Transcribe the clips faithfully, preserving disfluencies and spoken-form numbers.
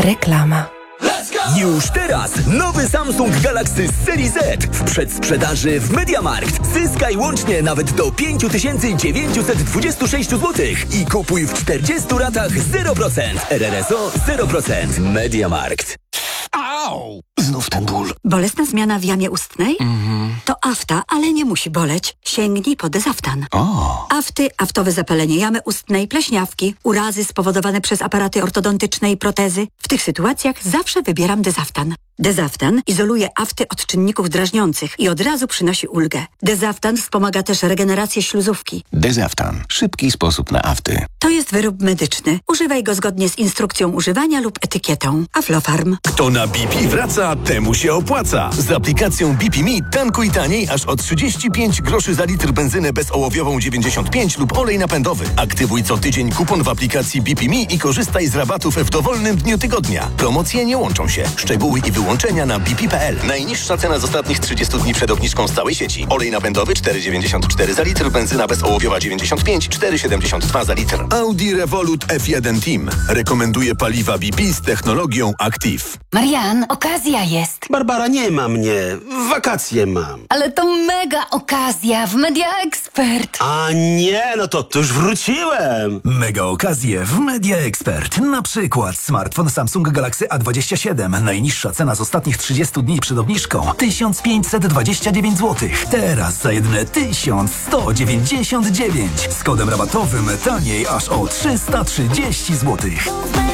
Reklama. Już teraz nowy Samsung Galaxy z serii Z w przedsprzedaży w MediaMarkt. Zyskaj łącznie nawet do pięć tysięcy dziewięćset dwadzieścia sześć złotych i kupuj w czterdziestu ratach zero procent. R R S O zero procent. MediaMarkt. Au! Znów ten ból. Bolesna zmiana w jamie ustnej? Mhm. To afta, ale nie musi boleć. Sięgnij po Dezaftan. O. Afty, aftowe zapalenie jamy ustnej, pleśniawki, urazy spowodowane przez aparaty ortodontyczne i protezy. W tych sytuacjach zawsze wybieram Dezaftan. Dezaftan izoluje afty od czynników drażniących i od razu przynosi ulgę. Dezaftan wspomaga też regenerację śluzówki. Dezaftan. Szybki sposób na afty. To jest wyrób medyczny. Używaj go zgodnie z instrukcją używania lub etykietą. Aflofarm. Kto na B P wraca, temu się opłaca. Z aplikacją B P Me tankuj taniej aż o trzydzieści pięć groszy za litr benzynę bezołowiową dziewięćdziesiąt pięć lub olej napędowy. Aktywuj co tydzień kupon w aplikacji B P Me i korzystaj z rabatów w dowolnym dniu tygodnia. Promocje nie łączą się. Szczegóły i wyłączenia na b p kropka p l. Najniższa cena z ostatnich trzydziestu dni przed obniżką z całej sieci. Olej napędowy cztery dziewięćdziesiąt cztery za litr, benzyna bezołowiowa dziewięćdziesiąt pięć, cztery siedemdziesiąt dwa za litr. Audi Revolut F jeden Team rekomenduje paliwa B P z technologią Active. Marian, okazja jest. Barbara, nie ma mnie. Wakacje mam. Ale to mega okazja w Media Expert. A nie, no to, to już wróciłem. Mega okazje w Media Expert. Na przykład smartfon Samsung Galaxy A dwadzieścia siedem. Najniższa cena z ostatnich trzydziestu dni przed obniżką tysiąc pięćset dwadzieścia dziewięć złotych. Teraz za jedyne tysiąc sto dziewięćdziesiąt dziewięć. Z kodem rabatowym taniej aż o trzysta trzydzieści złotych.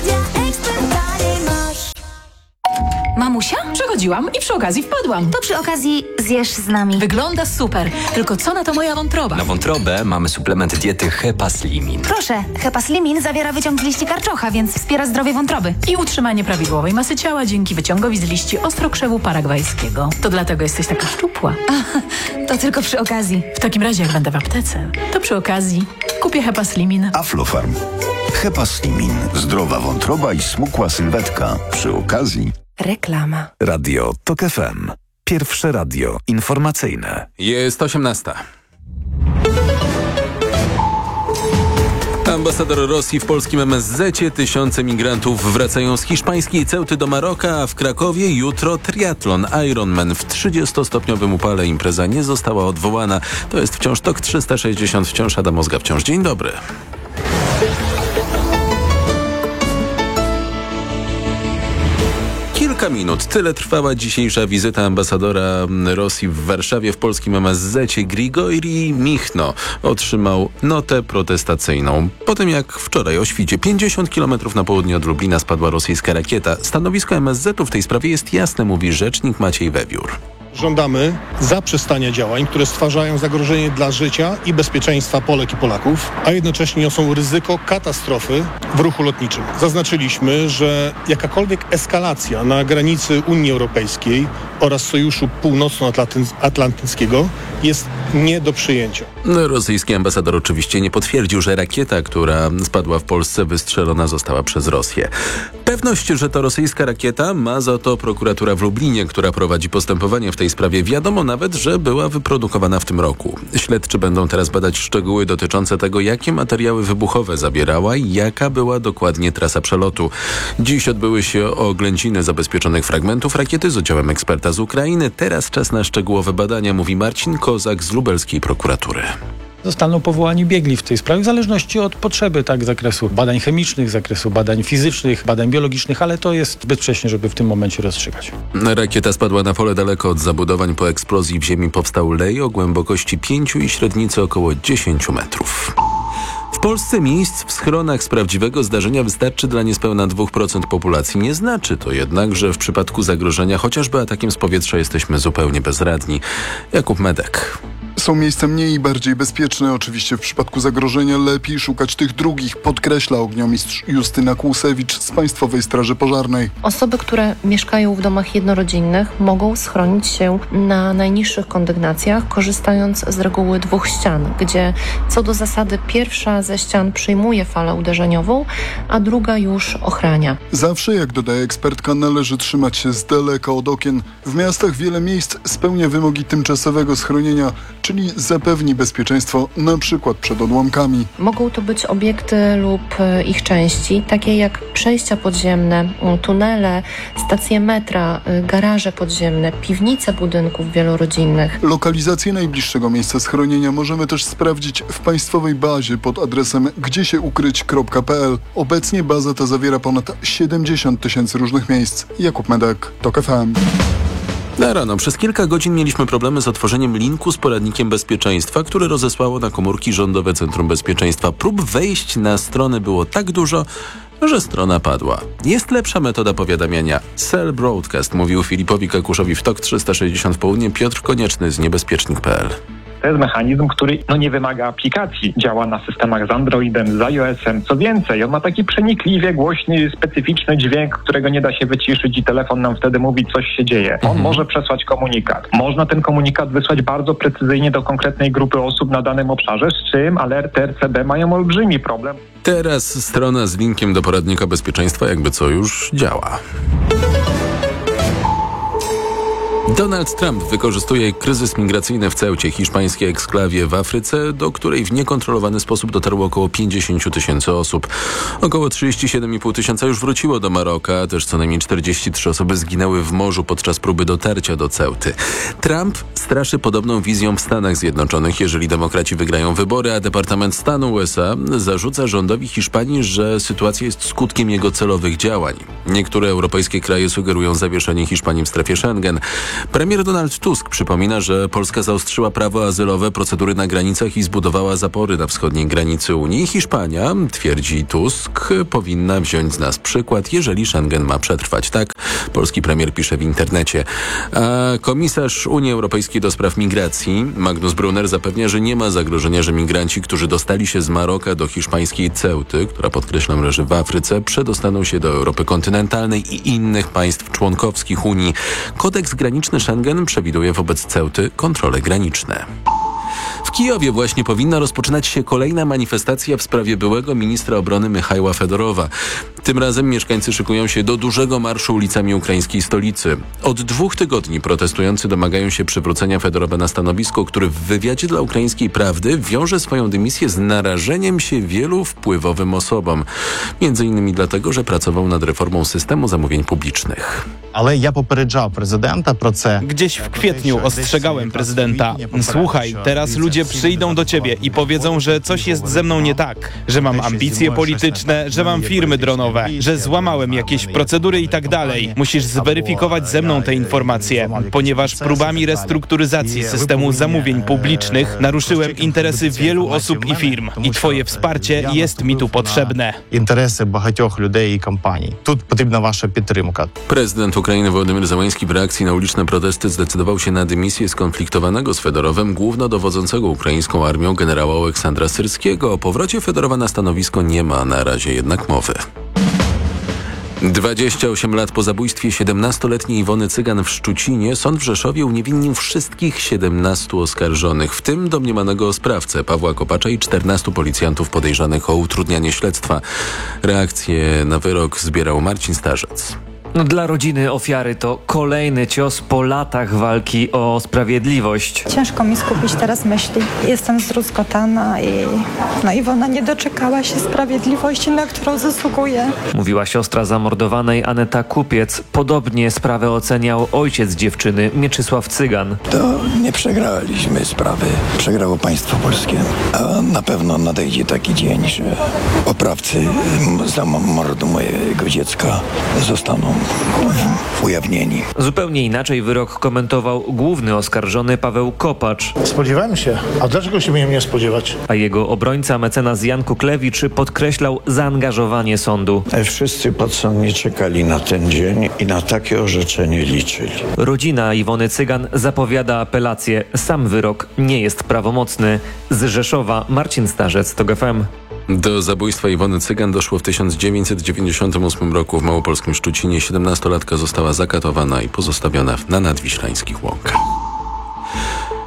Mamusia? Przechodziłam i przy okazji wpadłam. To przy okazji zjesz z nami. Wygląda super, tylko co na to moja wątroba? Na wątrobę mamy suplement diety Hepaslimin. Proszę, Hepaslimin zawiera wyciąg z liści karczocha, więc wspiera zdrowie wątroby. I utrzymanie prawidłowej masy ciała dzięki wyciągowi z liści ostrokrzewu paragwajskiego. To dlatego jesteś taka szczupła. A, to tylko przy okazji. W takim razie jak będę w aptece, to przy okazji kupię Hepaslimin. Aflofarm. Hepaslimin. Zdrowa wątroba i smukła sylwetka. Przy okazji. Reklama. Radio Tok F M. Pierwsze radio informacyjne. Jest osiemnasta. Ambasador Rosji w polskim M S Z-cie. Tysiące migrantów wracają z hiszpańskiej Ceuty do Maroka, a w Krakowie jutro triatlon Ironman w trzydziestostopniowym upale. Impreza nie została odwołana. To jest wciąż Tok trzysta sześćdziesiąt, wciąż Adam Ozga, wciąż dzień dobry. Kilka minut. Tyle trwała dzisiejsza wizyta ambasadora Rosji w Warszawie w polskim M S Z-cie. Grigori Michno otrzymał notę protestacyjną. Po tym jak wczoraj o świcie pięćdziesiąt kilometrów na południe od Lublina spadła rosyjska rakieta. Stanowisko M S Z-u w tej sprawie jest jasne, mówi rzecznik Maciej Wewiór. Żądamy zaprzestania działań, które stwarzają zagrożenie dla życia i bezpieczeństwa Polek i Polaków, a jednocześnie niosą ryzyko katastrofy w ruchu lotniczym. Zaznaczyliśmy, że jakakolwiek eskalacja na granicy Unii Europejskiej oraz Sojuszu Północnoatlantyckiego jest nie do przyjęcia. Rosyjski ambasador oczywiście nie potwierdził, że rakieta, która spadła w Polsce, wystrzelona została przez Rosję. Pewność, że to rosyjska rakieta, ma za to prokuratura w Lublinie, która prowadzi postępowanie w tej sprawie. Wiadomo nawet, że była wyprodukowana w tym roku. Śledczy będą teraz badać szczegóły dotyczące tego, jakie materiały wybuchowe zabierała i jaka była dokładnie trasa przelotu. Dziś odbyły się oględziny zabezpieczonych fragmentów rakiety z udziałem eksperta z Ukrainy. Teraz czas na szczegółowe badania, mówi Marcin Kozak z lubelskiej prokuratury. Zostaną powołani biegli w tej sprawie w zależności od potrzeby, tak, zakresu badań chemicznych, zakresu badań fizycznych, badań biologicznych, ale to jest zbyt wcześnie, żeby w tym momencie rozstrzygać. Rakieta spadła na pole daleko od zabudowań. Po eksplozji w ziemi powstał lej o głębokości pięciu i średnicy około dziesięciu metrów. W Polsce miejsc w schronach z prawdziwego zdarzenia wystarczy dla niespełna dwa procent populacji. Nie znaczy to jednak, że w przypadku zagrożenia chociażby atakiem z powietrza jesteśmy zupełnie bezradni. Jakub Medek. Są miejsca mniej i bardziej bezpieczne. Oczywiście w przypadku zagrożenia lepiej szukać tych drugich, podkreśla ogniomistrz Justyna Kłusewicz z Państwowej Straży Pożarnej. Osoby, które mieszkają w domach jednorodzinnych, mogą schronić się na najniższych kondygnacjach, korzystając z reguły dwóch ścian, gdzie co do zasady pierwsza ze ścian przyjmuje falę uderzeniową, a druga już ochrania. Zawsze, jak dodaje ekspertka, należy trzymać się z daleka od okien. W miastach wiele miejsc spełnia wymogi tymczasowego schronienia. czyli zapewni bezpieczeństwo na przykład przed odłamkami. Mogą to być obiekty lub ich części, takie jak przejścia podziemne, tunele, stacje metra, garaże podziemne, piwnice budynków wielorodzinnych. Lokalizację najbliższego miejsca schronienia możemy też sprawdzić w państwowej bazie pod adresem gdziesiukryć kropka p l. Obecnie baza ta zawiera ponad siedemdziesiąt tysięcy różnych miejsc. Jakub Medek, TOK F M. Na rano przez kilka godzin mieliśmy problemy z otworzeniem linku z poradnikiem bezpieczeństwa, który rozesłało na komórki Rządowe Centrum Bezpieczeństwa. Prób wejść na stronę było tak dużo, że strona padła. Jest lepsza metoda powiadamiania. Cell Broadcast, mówił Filipowi Kakuszowi w TOK trzysta sześćdziesiąt Południe Piotr Konieczny z niebezpiecznik kropka p l. To jest mechanizm, który no, nie wymaga aplikacji. Działa na systemach z Androidem, z iOS-em. Co więcej, on ma taki przenikliwie głośny, specyficzny dźwięk, którego nie da się wyciszyć i telefon nam wtedy mówi, coś się dzieje. On mhm. może przesłać komunikat. Można ten komunikat wysłać bardzo precyzyjnie do konkretnej grupy osób na danym obszarze, z czym alerty R C B mają olbrzymi problem. Teraz strona z linkiem do poradnika bezpieczeństwa jakby co już działa. Donald Trump wykorzystuje kryzys migracyjny w Ceucie, hiszpańskiej eksklawie w Afryce, do której w niekontrolowany sposób dotarło około pięćdziesiąt tysięcy osób. Około trzydzieści siedem i pół tysiąca już wróciło do Maroka, a też co najmniej czterdzieści trzy osoby zginęły w morzu podczas próby dotarcia do Ceuty. Trump straszy podobną wizją w Stanach Zjednoczonych, jeżeli demokraci wygrają wybory, a Departament Stanu U S A zarzuca rządowi Hiszpanii, że sytuacja jest skutkiem jego celowych działań. Niektóre europejskie kraje sugerują zawieszenie Hiszpanii w strefie Schengen. Premier Donald Tusk przypomina, że Polska zaostrzyła prawo azylowe, procedury na granicach i zbudowała zapory na wschodniej granicy Unii. Hiszpania, twierdzi Tusk, powinna wziąć z nas przykład, jeżeli Schengen ma przetrwać. Tak polski premier pisze w internecie. A komisarz Unii Europejskiej do spraw migracji, Magnus Brunner, zapewnia, że nie ma zagrożenia, że migranci, którzy dostali się z Maroka do hiszpańskiej Ceuty, która podkreślam leży w Afryce, przedostaną się do Europy kontynentalnej i innych państw członkowskich Unii. Kodeks graniczny Schengen przewiduje wobec Ceuty kontrole graniczne. W Kijowie właśnie powinna rozpoczynać się kolejna manifestacja w sprawie byłego ministra obrony Michajła Fedorowa. Tym razem mieszkańcy szykują się do dużego marszu ulicami ukraińskiej stolicy. Od dwóch tygodni protestujący domagają się przywrócenia Fedorowa na stanowisko, który w wywiadzie dla Ukraińskiej Prawdy wiąże swoją dymisję z narażeniem się wielu wpływowym osobom. Między innymi dlatego, że pracował nad reformą systemu zamówień publicznych. Ale ja poperedzał prezydenta pro це. Gdzieś w kwietniu ostrzegałem prezydenta. Słuchaj, teraz ludzie przyjdą do ciebie i powiedzą, że coś jest ze mną nie tak, że mam ambicje polityczne, że mam firmy dronowe, że złamałem jakieś procedury i tak dalej. Musisz zweryfikować ze mną te informacje, ponieważ próbami restrukturyzacji systemu zamówień publicznych naruszyłem interesy wielu osób i firm i twoje wsparcie jest mi tu potrzebne. Interesy багатьох людей і компаній. Тут потрібна ваша підтримка. Prezydent Ukrainy Wołodymyr Zełański w reakcji na uliczne protesty zdecydował się na dymisję skonfliktowanego z Fedorowem głównodowodzącego ukraińską armią generała Oleksandra Syrskiego. O powrocie Fedorowa na stanowisko nie ma na razie jednak mowy. dwadzieścia osiem lat po zabójstwie siedemnastoletniej Iwony Cygan w Szczucinie sąd w Rzeszowie uniewinnił wszystkich siedemnastu oskarżonych, w tym domniemanego sprawcę Pawła Kopacza i czternastu policjantów podejrzanych o utrudnianie śledztwa. Reakcję na wyrok zbierał Marcin Starzec. No, dla rodziny ofiary to kolejny cios po latach walki o sprawiedliwość. Ciężko mi skupić teraz myśli. Jestem zdruzgotana i no Iwona nie doczekała się sprawiedliwości, na którą zasługuje. Mówiła siostra zamordowanej Aneta Kupiec. Podobnie sprawę oceniał ojciec dziewczyny Mieczysław Cygan. To nie przegraliśmy sprawy. Przegrało państwo polskie. A na pewno nadejdzie taki dzień, że oprawcy za mordu mojego dziecka zostaną ujawnieni. Zupełnie inaczej wyrok komentował główny oskarżony Paweł Kopacz. Spodziewałem się. A dlaczego się miałem nie spodziewać? A jego obrońca mecenas Jan Kuklewicz podkreślał zaangażowanie sądu. Wszyscy pod sąd czekali na ten dzień i na takie orzeczenie liczyli. Rodzina Iwony Cygan zapowiada apelację. Sam wyrok nie jest prawomocny. Z Rzeszowa Marcin Starzec, TOK F M. Do zabójstwa Iwony Cygan doszło w tysiąc dziewięćset dziewięćdziesiątym ósmym roku w małopolskim Szczucinie. siedemnastolatka została zakatowana i pozostawiona na nadwiślańskich łąkach.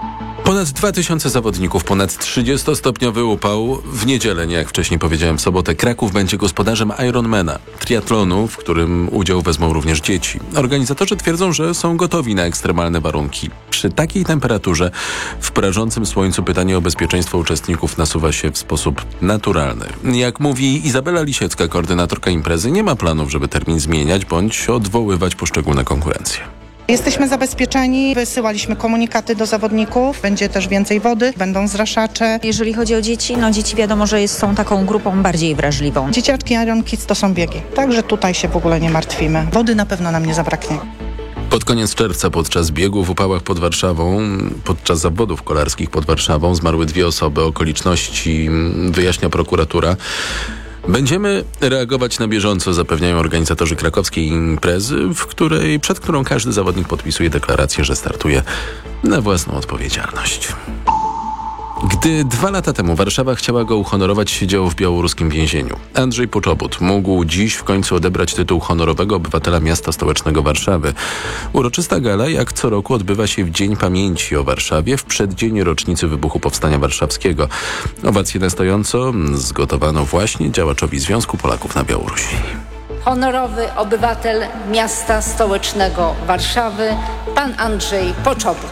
Ponad dwa tysiące zawodników, ponad trzydziestostopniowy upał. W niedzielę, nie jak wcześniej powiedziałem, w sobotę Kraków będzie gospodarzem Ironmana, triatlonu, w którym udział wezmą również dzieci. Organizatorzy twierdzą, że są gotowi na ekstremalne warunki. Przy takiej temperaturze, w prażącym słońcu pytanie o bezpieczeństwo uczestników nasuwa się w sposób naturalny. Jak mówi Izabela Lisiecka, koordynatorka imprezy, nie ma planów, żeby termin zmieniać bądź odwoływać poszczególne konkurencje. Jesteśmy zabezpieczeni, wysyłaliśmy komunikaty do zawodników, będzie też więcej wody, będą zraszacze. Jeżeli chodzi o dzieci, no dzieci wiadomo, że jest, są taką grupą bardziej wrażliwą. Dzieciaczki Iron Kids to są biegi, także tutaj się w ogóle nie martwimy. Wody na pewno nam nie zabraknie. Pod koniec czerwca podczas biegu w upałach pod Warszawą, podczas zawodów kolarskich pod Warszawą zmarły dwie osoby. Okoliczności wyjaśnia prokuratura. Będziemy reagować na bieżąco, zapewniają organizatorzy krakowskiej imprezy, w której, przed którą każdy zawodnik podpisuje deklarację, że startuje na własną odpowiedzialność. Gdy dwa lata temu Warszawa chciała go uhonorować, siedział w białoruskim więzieniu. Andrzej Poczobut mógł dziś w końcu odebrać tytuł honorowego obywatela miasta stołecznego Warszawy. Uroczysta gala, jak co roku, odbywa się w Dzień Pamięci o Warszawie, w przeddzień rocznicy wybuchu Powstania Warszawskiego. Owację na stojąco zgotowano właśnie działaczowi Związku Polaków na Białorusi. Honorowy obywatel miasta stołecznego Warszawy, pan Andrzej Poczobut.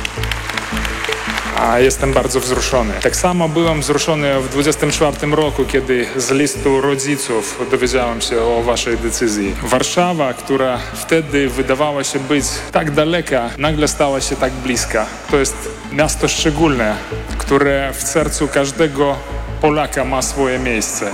A jestem bardzo wzruszony. Tak samo byłem wzruszony w dwudziestym czwartym roku, kiedy z listu rodziców dowiedziałem się o waszej decyzji. Warszawa, która wtedy wydawała się być tak daleka, nagle stała się tak bliska. To jest miasto szczególne, które w sercu każdego Polaka ma swoje miejsce.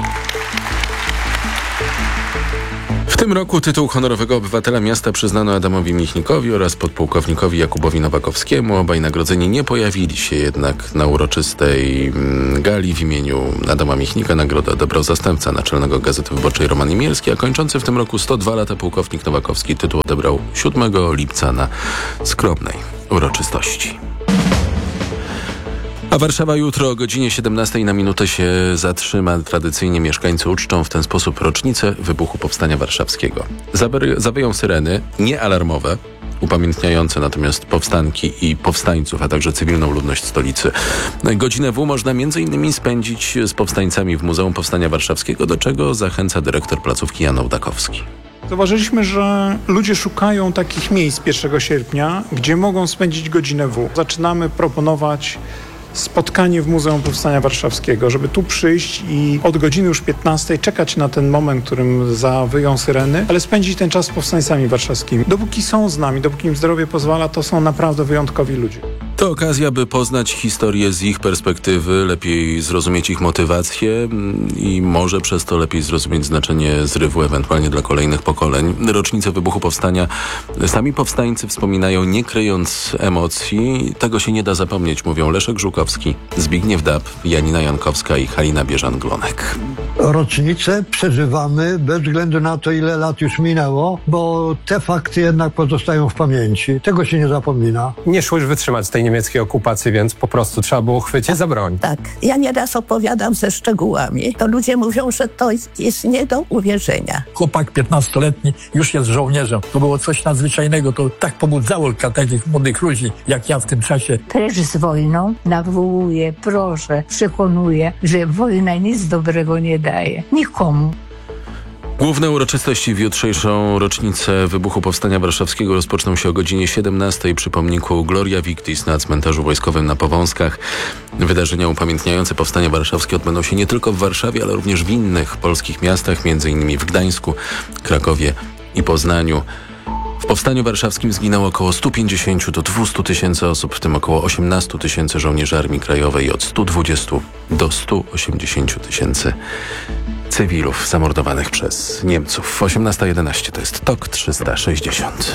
W tym roku tytuł honorowego obywatela miasta przyznano Adamowi Michnikowi oraz podpułkownikowi Jakubowi Nowakowskiemu. Obaj nagrodzeni nie pojawili się jednak na uroczystej gali. W imieniu Adama Michnika nagrodę odebrał zastępca naczelnego Gazety Wyborczej Roman Imielski, a kończący w tym roku sto dwa lata pułkownik Nowakowski tytuł odebrał siódmego lipca na skromnej uroczystości. A Warszawa jutro o godzinie siedemnastej na minutę się zatrzyma. Tradycyjnie mieszkańcy uczczą w ten sposób rocznicę wybuchu Powstania Warszawskiego. Zaber- zawyją syreny, nie alarmowe, upamiętniające natomiast powstanki i powstańców, a także cywilną ludność stolicy. Godzinę W można między innymi spędzić z powstańcami w Muzeum Powstania Warszawskiego, do czego zachęca dyrektor placówki Jan Ołdakowski. Zauważyliśmy, że ludzie szukają takich miejsc pierwszego sierpnia, gdzie mogą spędzić godzinę W. Zaczynamy proponować spotkanie w Muzeum Powstania Warszawskiego, żeby tu przyjść i od godziny już piętnastej czekać na ten moment, w którym zawyją syreny, ale spędzić ten czas z powstańcami warszawskimi. Dopóki są z nami, dopóki im zdrowie pozwala, to są naprawdę wyjątkowi ludzie. To okazja, by poznać historię z ich perspektywy, lepiej zrozumieć ich motywacje i może przez to lepiej zrozumieć znaczenie zrywu ewentualnie dla kolejnych pokoleń. Rocznicę wybuchu Powstania sami powstańcy wspominają, nie kryjąc emocji. Tego się nie da zapomnieć, mówią Leszek Żukowski, Zbigniew Dab, Janina Jankowska i Halina Bieżan-Glonek. Rocznicę przeżywamy bez względu na to, ile lat już minęło, bo te fakty jednak pozostają w pamięci. Tego się nie zapomina. Nie szło już wytrzymać tej niemieckiej okupacji, więc po prostu trzeba było chwycić za broń. Tak. Ja nieraz opowiadam ze szczegółami. To ludzie mówią, że to jest nie do uwierzenia. Chłopak piętnastoletni już jest żołnierzem. To było coś nadzwyczajnego. To tak pobudzało dla takich młodych ludzi, jak ja w tym czasie. Precz z wojną, nawołuję, proszę, przekonuję, że wojna nic dobrego nie daje. Nikomu. Główne uroczystości w jutrzejszą rocznicę wybuchu Powstania Warszawskiego rozpoczną się o godzinie siedemnastej przy pomniku Gloria Victis na cmentarzu wojskowym na Powązkach. Wydarzenia upamiętniające Powstanie Warszawskie odbędą się nie tylko w Warszawie, ale również w innych polskich miastach, między innymi w Gdańsku, Krakowie i Poznaniu. W Powstaniu Warszawskim zginęło około sto pięćdziesiąt do dwustu tysięcy osób, w tym około osiemnaście tysięcy żołnierzy Armii Krajowej i od stu dwudziestu do stu osiemdziesięciu tysięcy cywilów zamordowanych przez Niemców. osiemnasta jedenaście to jest TOK trzysta sześćdziesiąt.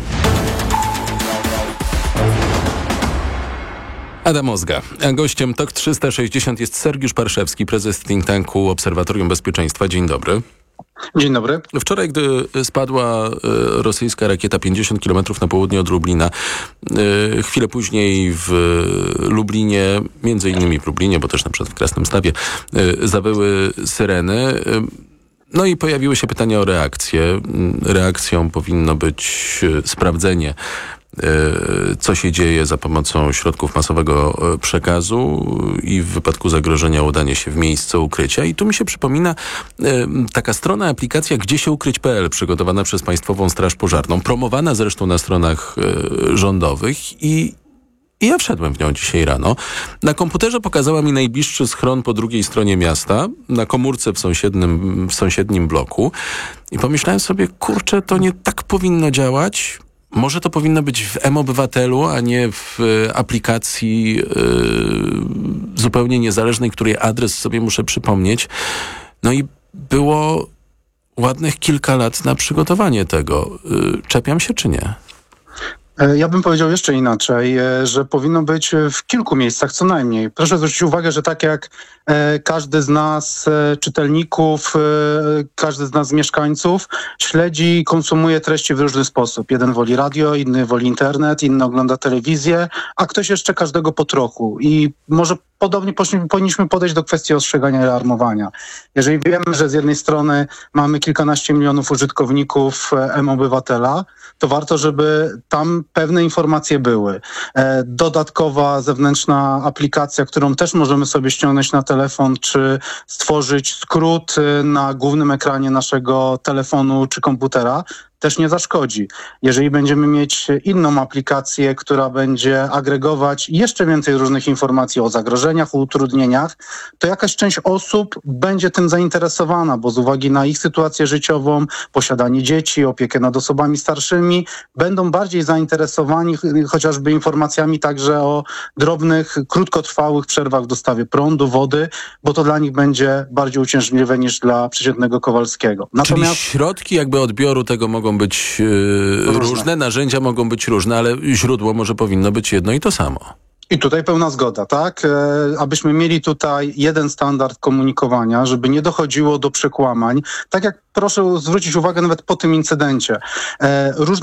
Adam Ozga. A gościem TOK trzysta sześćdziesiąt jest Sergiusz Parszewski, prezes think tanku Obserwatorium Bezpieczeństwa. Dzień dobry. Dzień dobry. Wczoraj, gdy spadła rosyjska rakieta pięćdziesiąt kilometrów na południe od Lublina, chwilę później w Lublinie, między innymi w Lublinie, bo też na przykład w Krasnymstawie, zawyły syreny. No i pojawiły się pytania o reakcję. Reakcją powinno być sprawdzenie co się dzieje za pomocą środków masowego przekazu i w wypadku zagrożenia udanie się w miejsce ukrycia. I tu mi się przypomina taka strona, aplikacja gdzie się ukryć kropka pe el, przygotowana przez Państwową Straż Pożarną, promowana zresztą na stronach rządowych i I ja wszedłem w nią dzisiaj rano. Na komputerze pokazała mi najbliższy schron po drugiej stronie miasta, na komórce w sąsiednim, w sąsiednim bloku. I pomyślałem sobie, kurczę, to nie tak powinno działać. Może to powinno być w M-Obywatelu, a nie w aplikacji yy, zupełnie niezależnej, której adres sobie muszę przypomnieć. No i było ładnych kilka lat na przygotowanie tego. Yy, czepiam się czy nie? Ja bym powiedział jeszcze inaczej, że powinno być w kilku miejscach co najmniej. Proszę zwrócić uwagę, że tak jak każdy z nas czytelników, każdy z nas mieszkańców śledzi i konsumuje treści w różny sposób. Jeden woli radio, inny woli internet, inny ogląda telewizję, a ktoś jeszcze każdego po trochu. I może podobnie powinniśmy podejść do kwestii ostrzegania i alarmowania. Jeżeli wiemy, że z jednej strony mamy kilkanaście milionów użytkowników M-Obywatela, to warto, żeby tam pewne informacje były. Dodatkowa zewnętrzna aplikacja, którą też możemy sobie ściągnąć na telefon, czy stworzyć skrót na głównym ekranie naszego telefonu czy komputera, też nie zaszkodzi. Jeżeli będziemy mieć inną aplikację, która będzie agregować jeszcze więcej różnych informacji o zagrożeniach, o utrudnieniach, to jakaś część osób będzie tym zainteresowana, bo z uwagi na ich sytuację życiową, posiadanie dzieci, opiekę nad osobami starszymi, będą bardziej zainteresowani chociażby informacjami także o drobnych, krótkotrwałych przerwach w dostawie prądu, wody, bo to dla nich będzie bardziej uciążliwe niż dla przeciętnego Kowalskiego. Natomiast Czyli środki jakby odbioru tego mogą być yy, różne. różne, narzędzia mogą być różne, ale źródło może powinno być jedno i to samo. I tutaj pełna zgoda, tak? E, abyśmy mieli tutaj jeden standard komunikowania, żeby nie dochodziło do przekłamań. Tak jak proszę zwrócić uwagę nawet po tym incydencie. E, różne